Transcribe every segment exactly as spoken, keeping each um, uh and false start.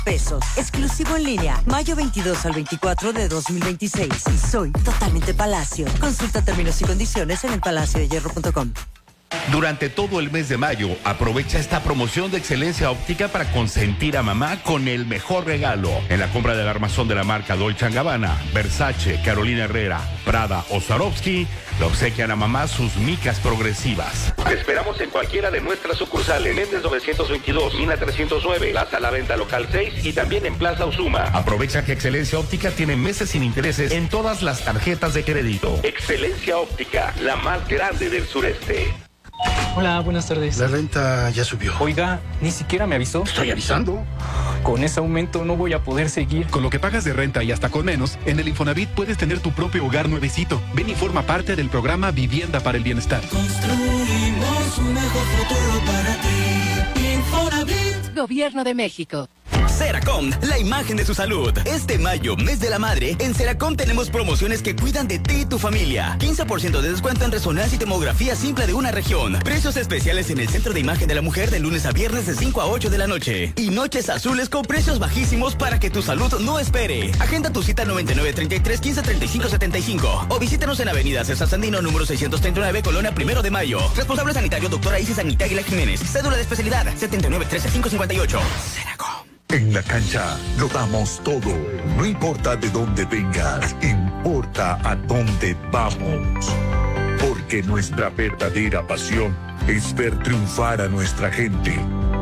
pesos. Exclusivo en línea. Mayo veintidós al veinticuatro de dos mil veintiséis. Y soy totalmente Palacio. Consulta términos y condiciones en el palacio de hierro punto com. Durante todo el mes de mayo, aprovecha esta promoción de Excelencia Óptica para consentir a mamá con el mejor regalo. En la compra del armazón de la marca Dolce and Gabbana, Versace, Carolina Herrera, Prada o Swarovski, le obsequian a mamá sus micas progresivas. Te esperamos en cualquiera de nuestras sucursales. Méndez novecientos veintidós, Mina trescientos nueve, Plaza La Venta Local seis y también en Plaza Usuma. Aprovecha que Excelencia Óptica tiene meses sin intereses en todas las tarjetas de crédito. Excelencia Óptica, la más grande del sureste. Hola, buenas tardes. La renta ya subió. Oiga, ni siquiera me avisó. Estoy avisando. Con ese aumento no voy a poder seguir. Con lo que pagas de renta y hasta con menos, en el Infonavit puedes tener tu propio hogar nuevecito. Ven y forma parte del programa Vivienda para el Bienestar. Construimos un mejor futuro para ti. Infonavit. Gobierno de México. Seracom, la imagen de su salud. Este mayo, mes de la madre, en Seracom tenemos promociones que cuidan de ti y tu familia. quince por ciento de descuento en resonancia y tomografía simple de una región. Precios especiales en el Centro de Imagen de la Mujer de lunes a viernes de cinco a ocho de la noche. Y noches azules con precios bajísimos para que tu salud no espere. Agenda tu cita noventa y nueve, treinta y tres, quince, treinta y cinco, setenta y cinco. O visítanos en Avenida César Sandino, número seiscientos treinta y nueve, Colonia Primero de Mayo. Responsable sanitario, doctora Isis Anita Aguilar Jiménez. Cédula de especialidad, setenta y nueve, trece, quinientos cincuenta y ocho. Seracom. En la cancha lo damos todo. No importa de dónde vengas, importa a dónde vamos. Porque nuestra verdadera pasión es ver triunfar a nuestra gente.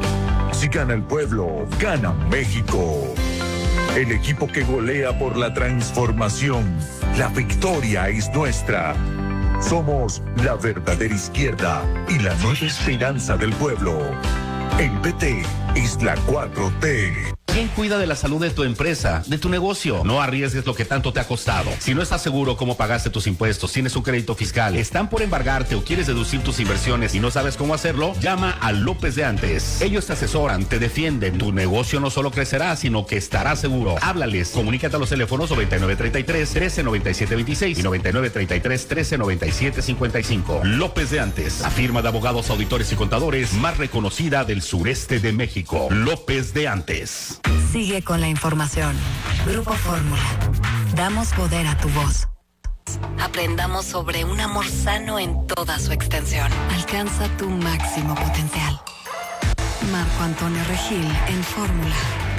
Si gana el pueblo, gana México. El equipo que golea por la transformación. La victoria es nuestra. Somos la verdadera izquierda y la nueva esperanza del pueblo. El P T es la cuatro T. ¿Quién cuida de la salud de tu empresa, de tu negocio? No arriesgues lo que tanto te ha costado. Si no estás seguro cómo pagaste tus impuestos, tienes un crédito fiscal, están por embargarte o quieres deducir tus inversiones y no sabes cómo hacerlo, llama a López de Antes. Ellos te asesoran, te defienden. Tu negocio no solo crecerá, sino que estará seguro. Háblales. Comunícate a los teléfonos noventa y nueve, treinta y tres, trece, noventa y siete, veintiséis y noventa y nueve, treinta y tres, trece, noventa y siete, cincuenta y cinco. López de Antes, la firma de abogados, auditores y contadores más reconocida del sureste de México. López de Antes. Sigue con la información. Grupo Fórmula. Damos poder a tu voz. Aprendamos sobre un amor sano en toda su extensión. Alcanza tu máximo potencial. Marco Antonio Regil en Fórmula.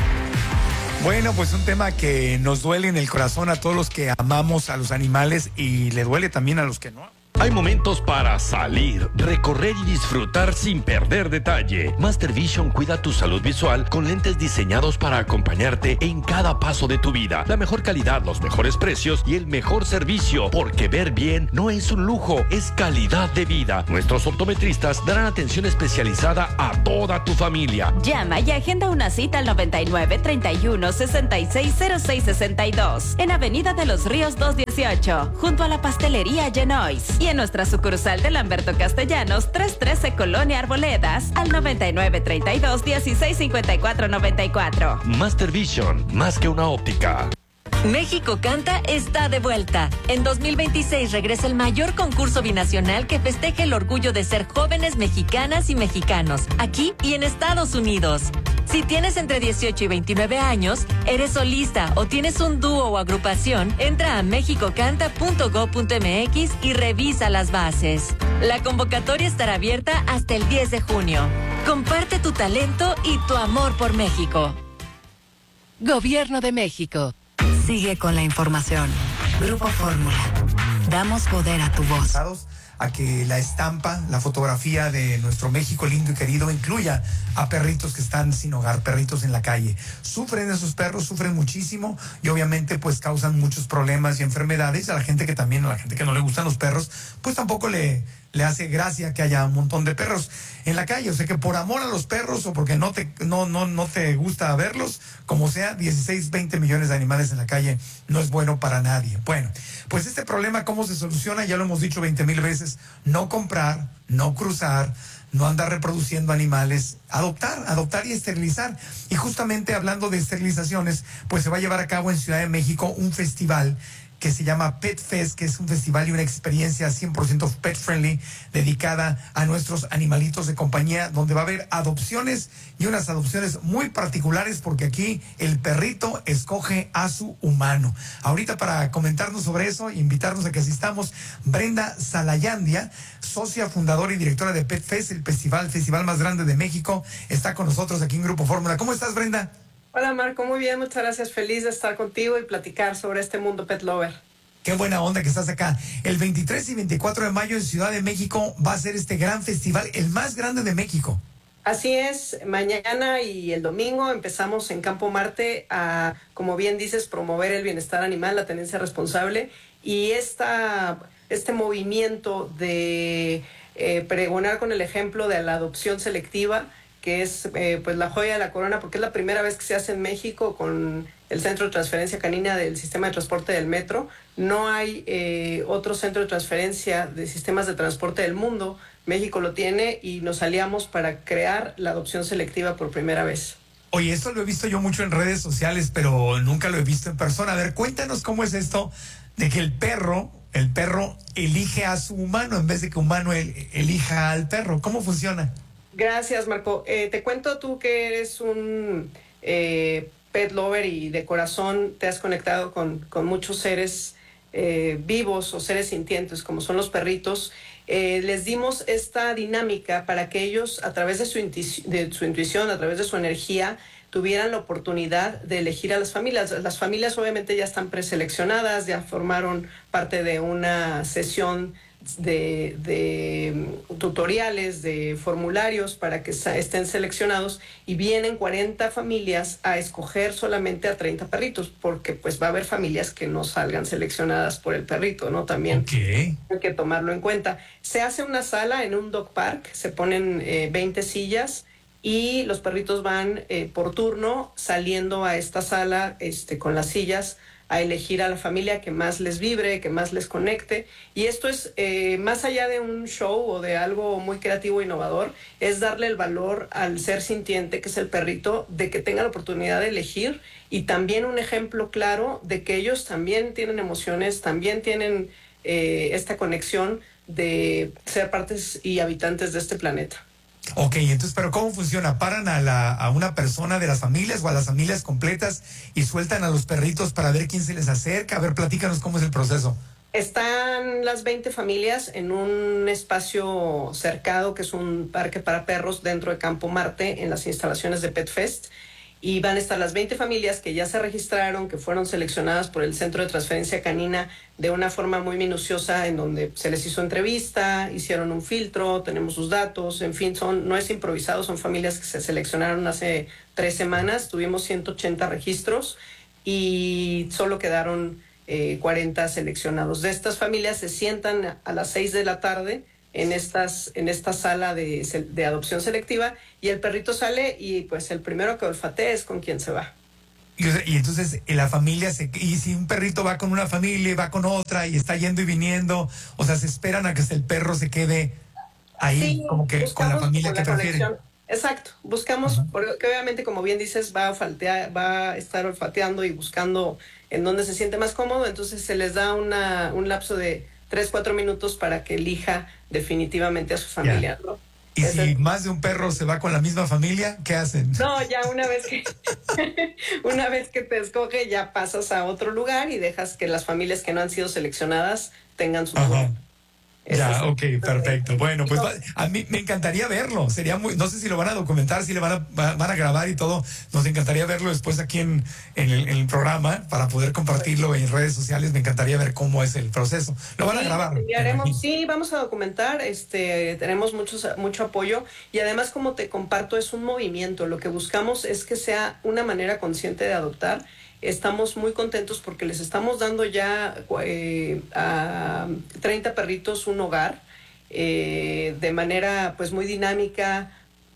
Bueno, pues un tema que nos duele en el corazón a todos los que amamos a los animales y le duele también a los que no. Hay momentos para salir, recorrer y disfrutar sin perder detalle. Master Vision cuida tu salud visual con lentes diseñados para acompañarte en cada paso de tu vida. La mejor calidad, los mejores precios y el mejor servicio, porque ver bien no es un lujo, es calidad de vida. Nuestros optometristas darán atención especializada a toda tu familia. Llama y agenda una cita al noventa y nueve, treinta y uno, sesenta y seis, cero seis, sesenta y dos en Avenida de los Ríos doscientos dieciocho, junto a la pastelería Genois. Y en nuestra sucursal de Lamberto Castellanos, trescientos trece Colonia Arboledas, al noventa y nueve, treinta y dos, dieciséis, cincuenta y cuatro, noventa y cuatro. Master Vision, más que una óptica. México Canta está de vuelta. En dos mil veintiséis regresa el mayor concurso binacional que festeja el orgullo de ser jóvenes mexicanas y mexicanos, aquí y en Estados Unidos. Si tienes entre dieciocho y veintinueve años, eres solista o tienes un dúo o agrupación, entra a mexico canta punto gob punto m x y revisa las bases. La convocatoria estará abierta hasta el diez de junio. Comparte tu talento y tu amor por México. Gobierno de México. Sigue con la información. Grupo Fórmula. Damos poder a tu voz. A que la estampa, la fotografía de nuestro México lindo y querido incluya a perritos que están sin hogar, perritos en la calle. Sufren esos perros, sufren muchísimo y obviamente pues causan muchos problemas y enfermedades. A la gente que también, a la gente que no le gustan los perros, pues tampoco le, le hace gracia que haya un montón de perros en la calle. O sea que por amor a los perros o porque no te, no, no, no te gusta verlos, como sea, dieciséis, veinte millones de animales en la calle no es bueno para nadie. Bueno, pues este problema, ¿cómo se soluciona? Ya lo hemos dicho veinte mil veces. No comprar, no cruzar, no andar reproduciendo animales, adoptar, adoptar y esterilizar. Y justamente hablando de esterilizaciones, pues se va a llevar a cabo en Ciudad de México un festival que se llama Pet Fest, que es un festival y una experiencia cien por ciento pet friendly dedicada a nuestros animalitos de compañía, donde va a haber adopciones y unas adopciones muy particulares porque aquí el perrito escoge a su humano. Ahorita para comentarnos sobre eso, invitarnos a que asistamos, Brenda Salayandia, socia fundadora y directora de Pet Fest, el festival, el festival más grande de México, está con nosotros aquí en Grupo Fórmula. ¿Cómo estás, Brenda? Hola, Marco, muy bien, muchas gracias. Feliz de estar contigo y platicar sobre este mundo pet lover. Qué buena onda que estás acá. El veintitrés y veinticuatro de mayo en Ciudad de México va a ser este gran festival, el más grande de México. Así es, mañana y el domingo empezamos en Campo Marte a, como bien dices, promover el bienestar animal, la tenencia responsable, y esta, este movimiento de eh, pregonar con el ejemplo de la adopción selectiva, que es eh, pues la joya de la corona, porque es la primera vez que se hace en México con el Centro de Transferencia Canina del Sistema de Transporte del Metro. No hay eh, otro centro de transferencia de sistemas de transporte del mundo. México lo tiene y nos aliamos para crear la adopción selectiva por primera vez. Oye, esto lo he visto yo mucho en redes sociales, pero nunca lo he visto en persona. A ver, cuéntanos cómo es esto de que el perro, el perro elige a su humano en vez de que humano el, elija al perro. ¿Cómo funciona? Gracias, Marco. Eh, te cuento tú que eres un eh, pet lover y de corazón te has conectado con, con muchos seres eh, vivos o seres sintientes, como son los perritos. Eh, les dimos esta dinámica para que ellos, a través de su, intuici- de su intuición, a través de su energía, tuvieran la oportunidad de elegir a las familias. Las familias obviamente ya están preseleccionadas, ya formaron parte de una sesión de, de tutoriales, de formularios para que estén seleccionados, y vienen cuarenta familias a escoger solamente a treinta perritos, porque pues va a haber familias que no salgan seleccionadas por el perrito, ¿no? También okay. Hay que tomarlo en cuenta. Se hace una sala en un dog park, se ponen eh, veinte sillas y los perritos van eh, por turno saliendo a esta sala este, con las sillas a elegir a la familia que más les vibre, que más les conecte. Y esto es, eh, más allá de un show o de algo muy creativo e innovador, es darle el valor al ser sintiente, que es el perrito, de que tenga la oportunidad de elegir, y también un ejemplo claro de que ellos también tienen emociones, también tienen eh, esta conexión de ser partes y habitantes de este planeta. Ok, entonces, ¿pero cómo funciona? ¿Paran a, la, a una persona de las familias o a las familias completas y sueltan a los perritos para ver quién se les acerca? A ver, platícanos cómo es el proceso. Están las veinte familias en un espacio cercado, que es un parque para perros dentro de Campo Marte, en las instalaciones de Pet Fest. Y van a estar las veinte familias que ya se registraron, que fueron seleccionadas por el Centro de Transferencia Canina de una forma muy minuciosa, en donde se les hizo entrevista, hicieron un filtro, tenemos sus datos, en fin, son, no es improvisado, son familias que se seleccionaron hace tres semanas, tuvimos ciento ochenta registros y solo quedaron eh, cuarenta seleccionados. De estas familias se sientan a las seis de la tarde en estas en esta sala de, de adopción selectiva, y el perrito sale y pues el primero que olfatea es con quien se va. Y, y entonces la familia, se, y si un perrito va con una familia y va con otra y está yendo y viniendo, o sea, se esperan a que el perro se quede ahí, sí, como que con la familia que prefiere. Exacto, buscamos, uh-huh. porque obviamente, como bien dices, va a, faltear, va a estar olfateando y buscando en dónde se siente más cómodo, entonces se les da una, un lapso de tres, cuatro minutos para que elija definitivamente a su familia, yeah. ¿no? ¿Y es si el... más de un perro se va con la misma familia, qué hacen? No, ya una vez que una vez que te escoge, ya pasas a otro lugar y dejas que las familias que no han sido seleccionadas tengan su turno. Ya, es ok, perfecto. Bueno, pues a mí me encantaría verlo. Sería muy, no sé si lo van a documentar, si le van a, van a grabar y todo. Nos encantaría verlo después aquí en, en, el, en el programa para poder compartirlo en redes sociales. Me encantaría ver cómo es el proceso. Lo van a grabar. Sí, haremos, sí, vamos a documentar. Este, tenemos muchos, mucho apoyo, y además, como te comparto, es un movimiento. Lo que buscamos es que sea una manera consciente de adoptar. Estamos muy contentos porque les estamos dando ya eh, a treinta perritos un hogar eh, de manera pues muy dinámica,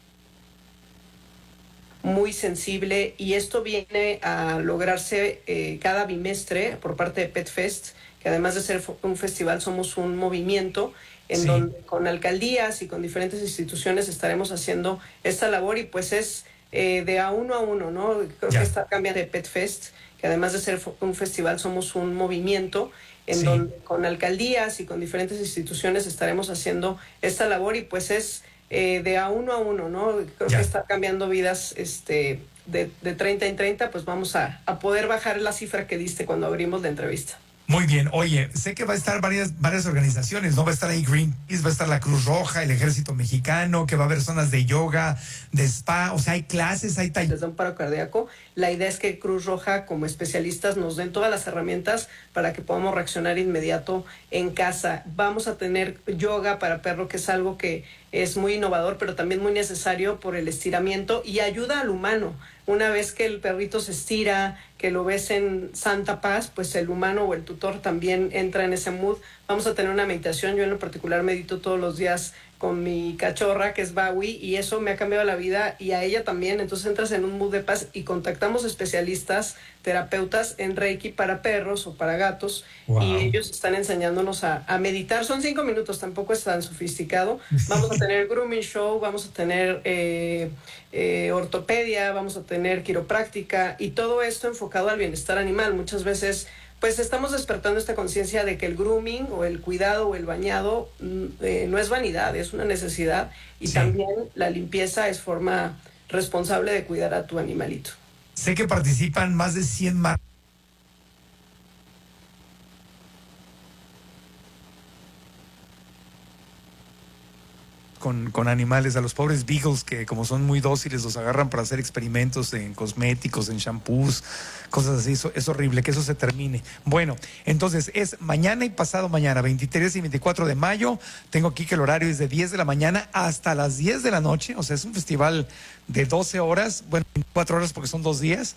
muy sensible, y esto viene a lograrse eh, cada bimestre por parte de Pet Fest, que además de ser un festival somos un movimiento en sí. donde con alcaldías y con diferentes instituciones estaremos haciendo esta labor, y pues es eh, de a uno a uno, ¿no? Creo Ya. que está cambiando de Pet Fest, que además de ser un festival, somos un movimiento en Sí. donde con alcaldías y con diferentes instituciones estaremos haciendo esta labor y pues es eh, de a uno a uno, ¿no? Creo Ya. que está cambiando vidas este, de, de treinta en treinta, pues vamos a, a poder bajar la cifra que diste cuando abrimos la entrevista. Muy bien, oye, sé que va a estar varias, varias organizaciones, ¿no? Va a estar ahí Greenpeace, va a estar la Cruz Roja, el Ejército Mexicano, que va a haber zonas de yoga, de spa, o sea, hay clases, hay talleres. Desde un paro cardíaco, la idea es que Cruz Roja, como especialistas, nos den todas las herramientas para que podamos reaccionar inmediato en casa. Vamos a tener yoga para perro, que es algo que es muy innovador, pero también muy necesario por el estiramiento y ayuda al humano. Una vez que el perrito se estira, que lo ves en santa paz, pues el humano o el tutor también entra en ese mood. Vamos a tener una meditación. Yo en lo particular medito todos los días con mi cachorra, que es Bowie, y eso me ha cambiado la vida y a ella también. Entonces entras en un mood de paz y contactamos especialistas, terapeutas en Reiki para perros o para gatos. Wow. Y ellos están enseñándonos a, a meditar. Son cinco minutos, tampoco es tan sofisticado. Vamos a tener grooming show, vamos a tener eh, eh, ortopedia, vamos a tener quiropráctica y todo esto enfocado al bienestar animal. Muchas veces pues estamos despertando esta conciencia de que el grooming o el cuidado o el bañado eh, no es vanidad, es una necesidad y sí. También la limpieza es forma responsable de cuidar a tu animalito. Sé que participan más de cien marcas. Con, con animales, a los pobres beagles que como son muy dóciles los agarran para hacer experimentos en cosméticos, en shampoos, cosas así. Eso, es horrible que eso se termine. Bueno, entonces es mañana y pasado mañana, veintitrés y veinticuatro de mayo. Tengo aquí que el horario es de diez de la mañana hasta las diez de la noche. O sea, es un festival de doce horas, bueno, veinticuatro horas porque son dos días.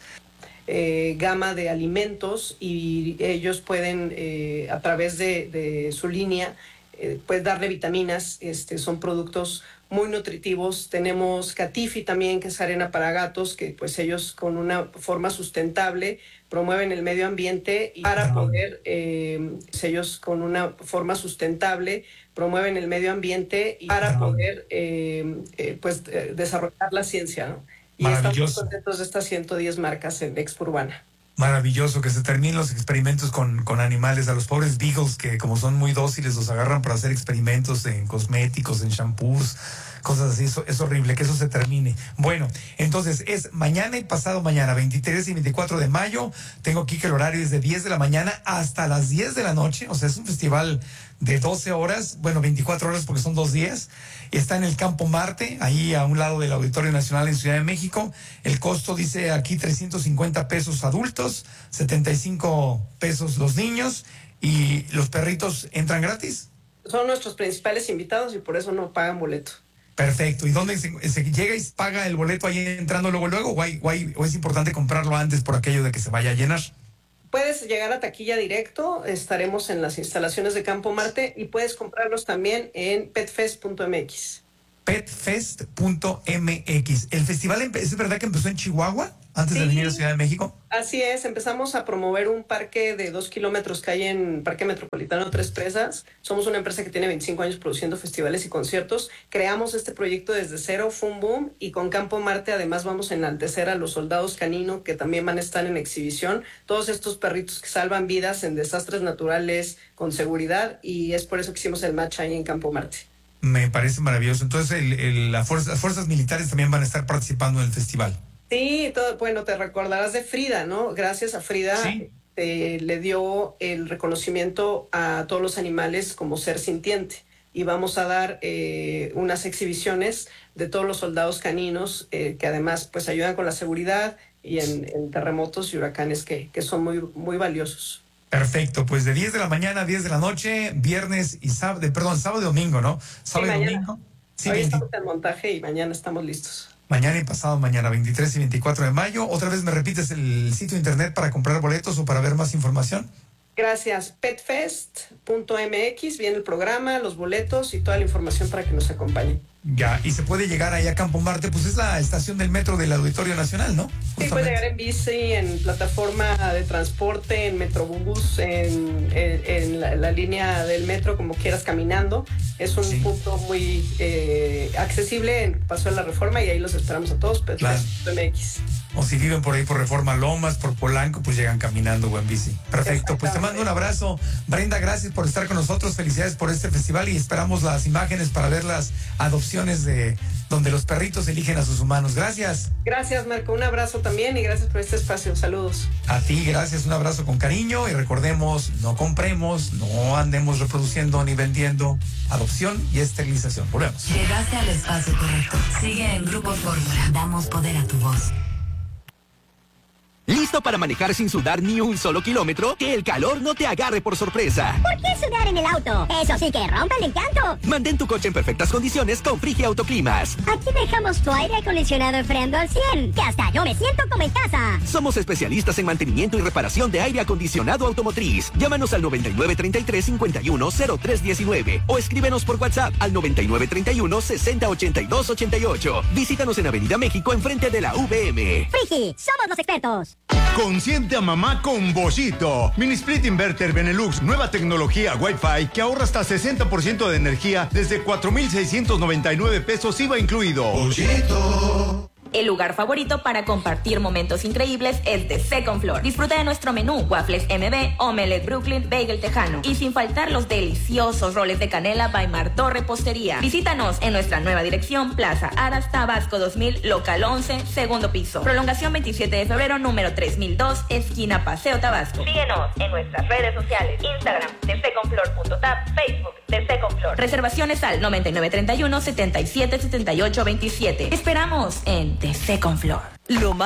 Eh, gama de alimentos y ellos pueden eh, a través de, de su línea Eh, pues darle vitaminas, este, son productos muy nutritivos. Tenemos Catifi también, que es arena para gatos, que pues ellos con una forma sustentable promueven el medio ambiente y para poder, eh, ellos con una forma sustentable promueven el medio ambiente y para poder eh, eh, pues eh, desarrollar la ciencia, ¿no? Y estamos contentos de estas ciento diez marcas en Expo Urbana. Maravilloso, que se terminen los experimentos con, con animales. A los pobres beagles que como son muy dóciles los agarran para hacer experimentos en cosméticos, en shampoos, cosas así. Eso es horrible, que eso se termine. Bueno, entonces es mañana y pasado mañana, veintitrés y veinticuatro de mayo. Tengo aquí que el horario es de diez de la mañana hasta las diez de la noche. O sea, es un festival de doce horas, bueno, veinticuatro horas porque son dos días. Está en el Campo Marte, ahí a un lado del Auditorio Nacional en Ciudad de México. El costo dice aquí trescientos cincuenta pesos adultos, setenta y cinco pesos los niños, y los perritos entran gratis. Son nuestros principales invitados y por eso no pagan boleto. Perfecto. ¿Y dónde se, se llega y paga el boleto ahí entrando luego luego o, hay, o, hay, o es importante comprarlo antes por aquello de que se vaya a llenar? Puedes llegar a taquilla directo, estaremos en las instalaciones de Campo Marte y puedes comprarlos también en petfest punto m x. petfest punto m x. ¿El festival es verdad que empezó en Chihuahua antes sí. de venir a Ciudad de México? Así es, empezamos a promover un parque de dos kilómetros que hay en Parque Metropolitano Tres Presas. Somos una empresa que tiene veinticinco años produciendo festivales y conciertos. Creamos este proyecto desde cero, fue un boom, y con Campo Marte además vamos a enaltecer a los soldados canino que también van a estar en exhibición. Todos estos perritos que salvan vidas en desastres naturales con seguridad, y es por eso que hicimos el match ahí en Campo Marte. Me parece maravilloso. Entonces el, el, la fuerza, las fuerzas militares también van a estar participando en el festival. Sí, todo, bueno, te recordarás de Frida, ¿no? Gracias a Frida sí. eh, le dio el reconocimiento a todos los animales como ser sintiente. Y vamos a dar eh, unas exhibiciones de todos los soldados caninos eh, que además pues ayudan con la seguridad y en, en terremotos y huracanes que, que son muy, muy valiosos. Perfecto, pues de diez de la mañana a diez de la noche, viernes y sábado, perdón, sábado y domingo, ¿no? Sábado sí, y domingo. Sí, hoy estamos en montaje y mañana estamos listos. Mañana y pasado mañana, veintitrés y veinticuatro de mayo. ¿Otra vez me repites el sitio internet para comprar boletos o para ver más información? Gracias. petfest punto m x, viene el programa, los boletos y toda la información para que nos acompañen. Ya, y se puede llegar ahí a Campo Marte, pues es la estación del metro del Auditorio Nacional, ¿no? Sí, puede llegar en bici, en plataforma de transporte, en metrobús, en, en, en la, la línea del metro, como quieras, caminando. Es un sí. punto muy eh, accesible en Paso de la Reforma y ahí los esperamos a todos, pero claro. M X. O si viven por ahí por Reforma Lomas, por Polanco, pues llegan caminando o en bici. Perfecto, pues te mando un abrazo. Brenda, gracias por estar con nosotros, felicidades por este festival y esperamos las imágenes para ver las adopciones de donde los perritos eligen a sus humanos. Gracias. Gracias, Marco, un abrazo también y gracias por este espacio. Saludos. A ti, gracias, un abrazo con cariño y recordemos, no compremos, no andemos reproduciendo ni vendiendo, adopción y esterilización. Volvemos. Llegaste al espacio correcto. Sigue en Grupo Fórmula. Damos poder a tu voz. ¿Listo para manejar sin sudar ni un solo kilómetro? Que el calor no te agarre por sorpresa. ¿Por qué sudar en el auto? Eso sí que rompe el encanto. Mantén tu coche en perfectas condiciones con Frigia Autoclimas. Aquí dejamos tu aire acondicionado enfriando al cien, que hasta yo me siento como en casa. Somos especialistas en mantenimiento y reparación de aire acondicionado automotriz. Llámanos al noventa y nueve treinta y tres cincuenta y uno cero tres diecinueve o escríbenos por WhatsApp al noventa y nueve treinta y uno sesenta ochenta y dos ochenta y ocho. Visítanos en Avenida México enfrente de la V M. Frigi, somos los expertos. Consiente a mamá con Bollito. Mini Split Inverter Benelux, nueva tecnología Wi-Fi que ahorra hasta sesenta por ciento de energía desde cuatro mil seiscientos noventa y nueve pesos I V A incluido. Bollito. El lugar favorito para compartir momentos increíbles es The Second Floor. Disfruta de nuestro menú, waffles M B, omelette Brooklyn, bagel tejano. Y sin faltar los deliciosos roles de canela by Martó Repostería. Visítanos en nuestra nueva dirección, Plaza Aras, Tabasco dos mil, local once, segundo piso. Prolongación veintisiete de febrero, número tres mil dos, esquina Paseo Tabasco. Síguenos en nuestras redes sociales, Instagram, the second floor punto tap, Facebook, The Second Floor. Reservaciones al noventa y nueve treinta y uno setenta y siete setenta y ocho veintisiete. Esperamos en The Second Floor. Lo más